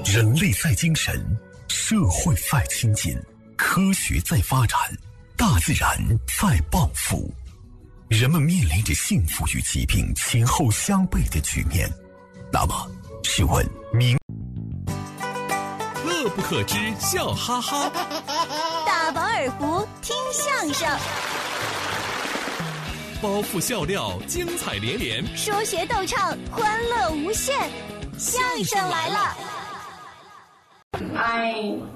人类在精神，社会在亲近，科学在发展，大自然在报复。人们面临着幸福与疾病前后相悖的局面。那么，试问乐不可支，笑哈哈。 大饱耳福，听相声。 包袱笑料，精彩连连； 说学逗唱，欢乐无限。相声来了！ 哎，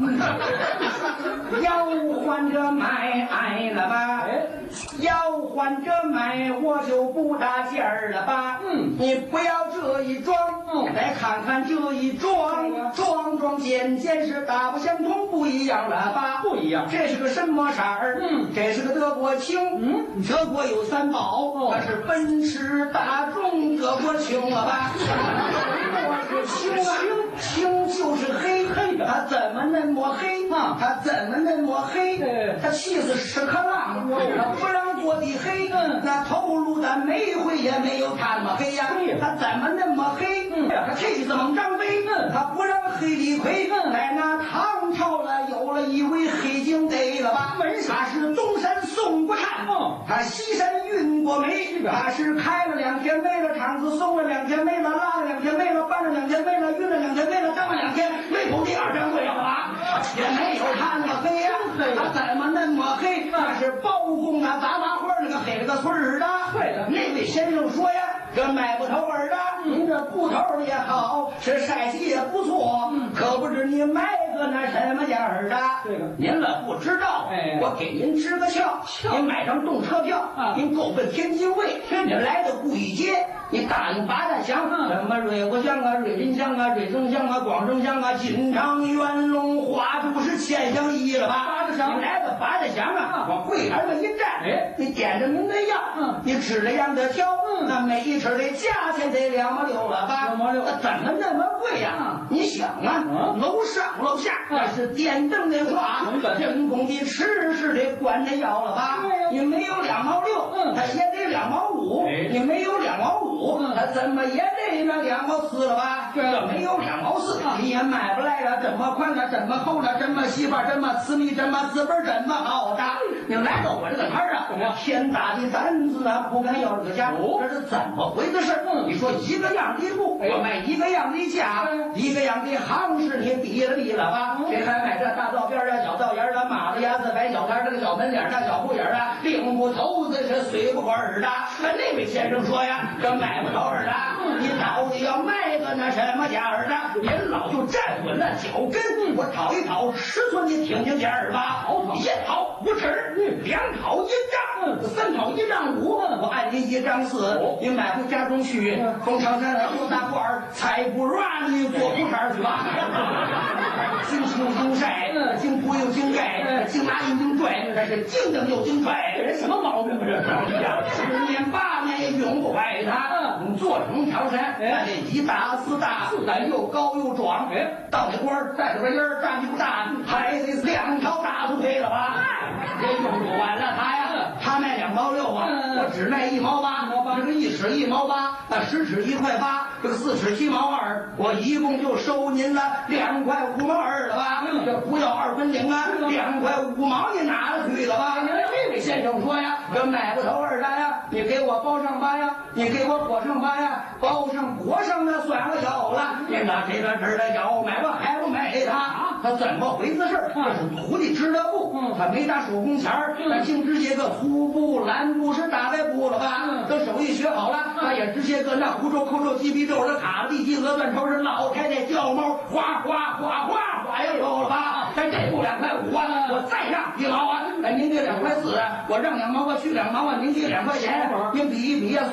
要换着买了吧？要换着买，我就不搭劲儿了吧？你不要这一装，来看看这一装，装件是大不相同，不一样了吧？不一样。这是个什么色儿？这是个德国青。德国有三宝，它是奔驰、大众、德国青了吧？我是青啊，青就是黑。他怎么那么黑？他怎么那么黑？他气死屎壳郎，他不让过的黑。那头颅的煤灰也没有他那么黑呀。他怎么那么黑？他气死猛张飞，他不让黑李逵。在那唐朝了，有了一位黑警得了吧？他是东山宋国灿，他西山运过煤，他是开了2天煤了，厂子送了2天煤了，拉了2天煤了，搬了2天煤了，运了2天煤了，当了2天煤头第2天贵了吧？也没有他那么黑呀，他怎么那么黑？那是包公啊，杂花花那个黑了个村儿的。对的，那位先生说呀，这买不头儿的，您这布头也好，是晒起也不错，可不知你买个那什么价儿的？这个您了不知道，我给您支个窍，您买张动车票，您够奔天津卫，您来到故意街，你答应八大乡，什么瑞国乡啊、瑞林乡啊、瑞增乡啊、广州乡啊、金昌、元龙、花都是千乡一了吧？八大乡，你来到八大乡啊，往柜台上一站，你点着您的药，你指着样的挑，那每一尺的价钱得2毛6了吧？2毛6，那怎么那么贵呀？你想啊，楼上楼下那是电灯的话，人工的吃是得管着药了吧？你没有2毛6，他也得2毛5，你没有2毛5，他怎么也得那2毛4了吧？这没有2毛4，你也买不来了。这么宽了，这么厚了，这么细吧，这么私密，这么资本，这么好的。你来到我这个摊儿啊，天大的胆子啊，不敢要这个价，这是怎么回事？你说一个样的布，我卖一个样的价，一个样的行市，你比了吧？谁还买这大道边啊、小道沿啊、马子牙子、白小摊这个小门脸啊、小布眼啊、领不头子是随不过耳的。那位先生说呀，这买不着耳的，你到底要卖个那什么价儿的？您老就站稳了脚跟，我讨一讨尺寸，你听听价儿吧。1讨5尺，2讨1丈，3讨1丈5，我按您1丈4，您买回家中去，从长山出大褂儿，才不让你做裤衩去吧。经青经晒，经铺又经盖，经拿又经拽，这是经蹬又经拽，这什么毛病啊？这10年8年也用不坏它。做成条山，那这一大4大，4大又高又壮，到那官儿带着个音儿，站起不大，还得2条大粗腿了吧？这用不完了他呀，他卖2毛6啊，我只卖1毛8，这个1尺1毛8，那10尺1块8，这个4尺7毛2，我一共就收您了2块5毛2了吧？这不要2分领啊，2块5毛你拿了去了吧？这位先生说呀，这买不头2单呀，你给我包上吧呀，你给我裹上吧呀，包上裹上那算了有了，你拿这个这的要买我还不买他怎么回事？这是徒弟织的布，他没打手工钱儿，他净织些个粗布、蓝布是大白布了吧？等手艺学好了，他也织些个那胡皱、扣皱、鸡皮皱的卡地鸡鹅断头是老太太掉毛，哗哗哗哗哗又有了吧？这布2块5啊，我再让1毛啊，您给2块4，我让2毛，我去2毛啊，您给2块钱，您比一比呀。